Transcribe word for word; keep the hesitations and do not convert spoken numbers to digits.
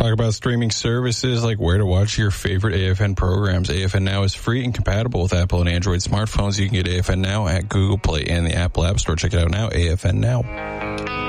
talk about streaming services like where to watch your favorite A F N programs. A F N Now is free and compatible with Apple and Android smartphones. You can get A F N Now at Google Play and the Apple App Store. Check it out now, A F N Now.